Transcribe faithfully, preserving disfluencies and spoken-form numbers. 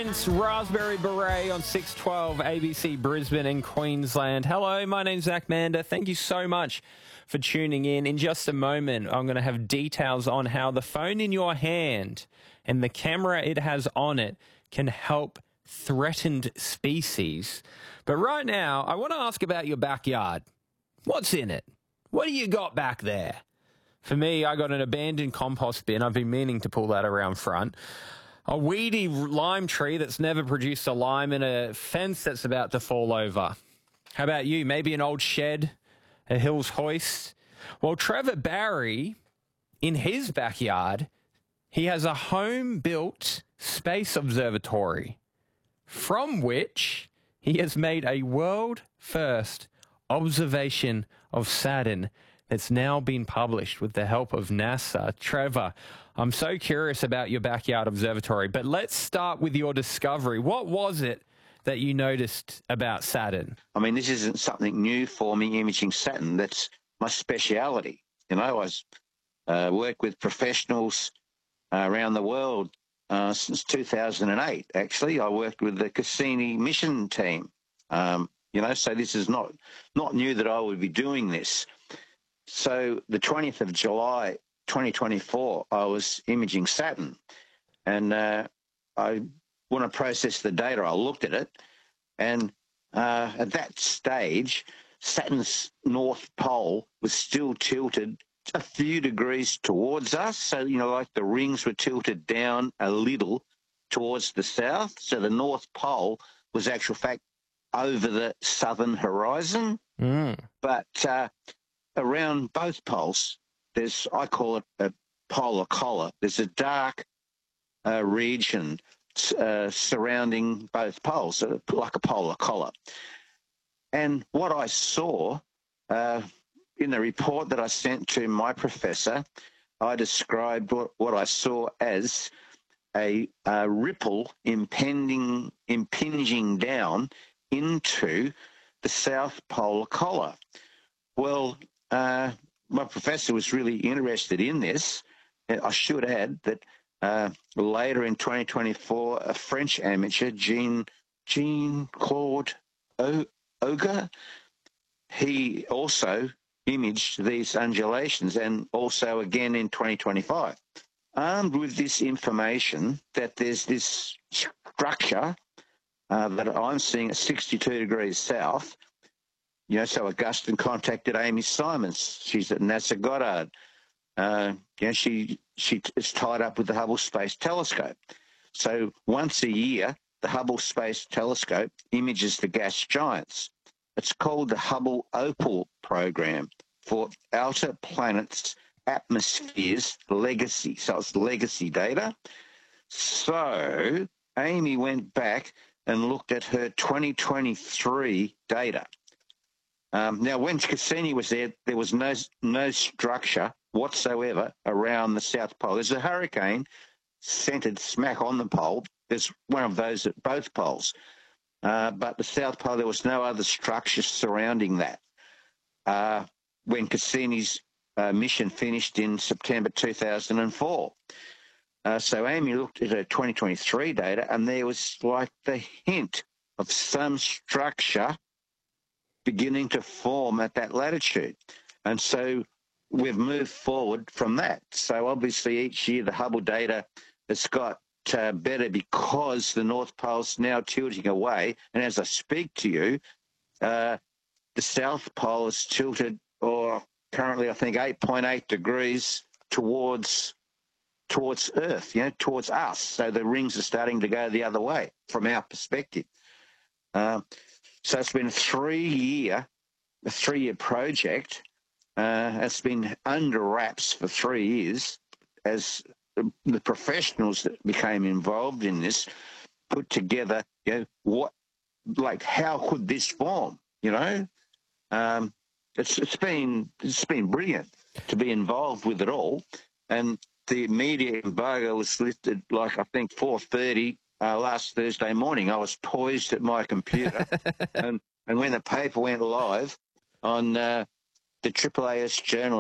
Prince, Raspberry Beret on six twelve A B C Brisbane and Queensland. Hello, my name's Zach Mander. Thank you so much for tuning in. In just a moment, I'm going to have details on how the phone in your hand and the camera it has on it can help threatened species. But right now, I want to ask about your backyard. What's in it? What do you got back there? For me, I got an abandoned compost bin. I've been meaning to pull that around front. A weedy lime tree that's never produced a lime, and a fence that's about to fall over. How about you? Maybe an old shed, a Hills hoist? Well, Trevor Barry, in his backyard, he has a home-built space observatory from which he has made a world-first observation of Saturn that's now been published with the help of NASA. Trevor, I'm so curious about your backyard observatory, but let's start with your discovery. What was it that you noticed about Saturn? I mean, this isn't something new for me, imaging Saturn. That's my speciality. You know, I uh, work with professionals uh, around the world uh, since two thousand eight, actually. I worked with the Cassini mission team. Um, you know, so this is not, not new that I would be doing this. So the twentieth of July, twenty twenty-four, I was imaging Saturn, and uh, I want to process the data. I looked at it, and uh, at that stage, Saturn's north pole was still tilted a few degrees towards us. So, you know, like the rings were tilted down a little towards the south. So the north pole was actual fact over the southern horizon. Mm. But uh, around both poles, there's, I call it a polar collar. There's a dark uh, region uh, surrounding both poles, uh, like a polar collar. And what I saw uh, in the report that I sent to my professor, I described what, what I saw as a, a ripple impending, impinging down into the south polar collar. Well, uh, my professor was really interested in this. I should add that uh, later in twenty twenty-four, a French amateur, Jean Jean Claude Auger, he also imaged these undulations, and also again in twenty twenty-five. Armed with this information that there's this structure uh, that I'm seeing at sixty-two degrees south. You know, so Augustine contacted Amy Simons. She's at NASA Goddard. Uh, you know, she she is tied up with the Hubble Space Telescope. So once a year, the Hubble Space Telescope images the gas giants. It's called the Hubble Opal Program for Outer Planets Atmospheres Legacy. So it's legacy data. So Amy went back and looked at her twenty twenty-three data. Um, now, when Cassini was there, there was no no structure whatsoever around the South Pole. There's a hurricane centered smack on the pole. There's one of those at both poles. Uh, but the South Pole, there was no other structure surrounding that. Uh, when Cassini's uh, mission finished in September two thousand four. Uh, so Amy looked at her twenty twenty-three data, and there was like the hint of some structure beginning to form at that latitude. And so we've moved forward from that. So obviously each year the Hubble data has got uh, better because the North Pole's now tilting away. And as I speak to you, uh, the South Pole is tilted, or currently I think eight point eight degrees towards towards Earth, you know, towards us. So the rings are starting to go the other way from our perspective. Uh, So it's been a three-year, a three-year project. Uh, it's been under wraps for three years as the, the professionals that became involved in this put together, you know, what, like, how could this form, you know? Um, it's, it's been, it's been brilliant to be involved with it all. And the media embargo was lifted, like, I think four thirty Uh, last Thursday morning. I was poised at my computer, and, and when the paper went live on uh, the A A A S Journal